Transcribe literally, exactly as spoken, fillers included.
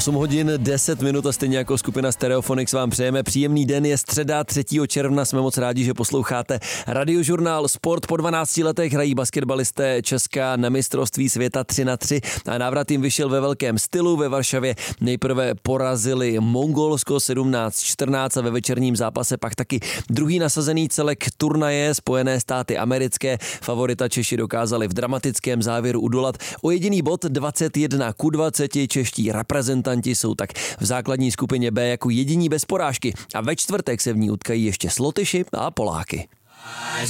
osm hodin deset minut a stejně jako skupina Stereophonics vám přejeme příjemný den. Je středa třetího června, jsme moc rádi, že posloucháte Radiožurnál Sport. Po dvanácti letech hrají basketbalisté Česka na mistrovství světa tři na tři a návrat jim vyšel ve velkém stylu. Ve Varšavě nejprve porazili Mongolsko sedmnáct čtrnáct a ve večerním zápase pak taky druhý nasazený celek turnaje Spojené státy americké. Favorita Češi dokázali v dramatickém závěru udolat o jediný bod dvacet jedna ku dvaceti. Čeští reprezentanti jsou tak v základní skupině B jako jediní bez porážky a ve čtvrtek se v ní utkají ještě s Lotyši a Poláky.